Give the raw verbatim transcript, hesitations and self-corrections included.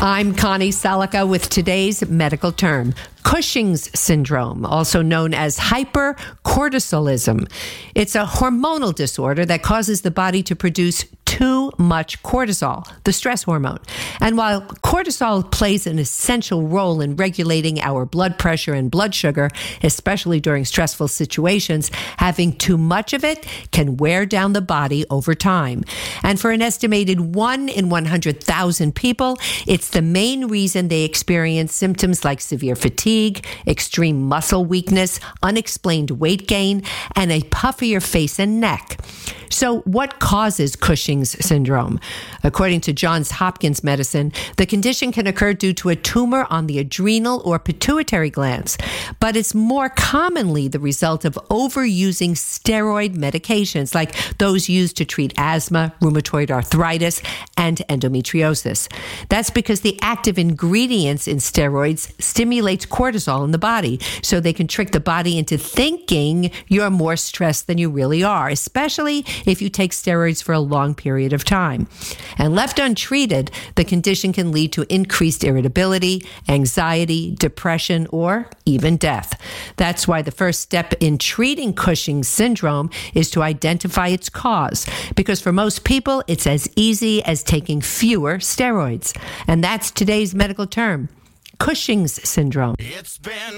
I'm Connie Salica with today's medical term, Cushing's syndrome, also known as hypercortisolism. It's a hormonal disorder that causes the body to produce too much cortisol, the stress hormone. And while cortisol plays an essential role in regulating our blood pressure and blood sugar, especially during stressful situations, having too much of it can wear down the body over time. And for an estimated one in one hundred thousand people, it's the main reason they experience symptoms like severe fatigue, extreme muscle weakness, unexplained weight gain, and a puffier face and neck. So what causes Cushing's syndrome? According to Johns Hopkins Medicine, the condition can occur due to a tumor on the adrenal or pituitary glands, but it's more commonly the result of overusing steroid medications like those used to treat asthma, rheumatoid arthritis, and endometriosis. That's because the active ingredients in steroids stimulates cortisol in the body, so they can trick the body into thinking you're more stressed than you really are, especially if you take steroids for a long period of time. And left untreated, the condition can lead to increased irritability, anxiety, depression, or even death. That's why the first step in treating Cushing's syndrome is to identify its cause, because for most people, it's as easy as taking fewer steroids. And that's today's medical term, Cushing's syndrome. It's been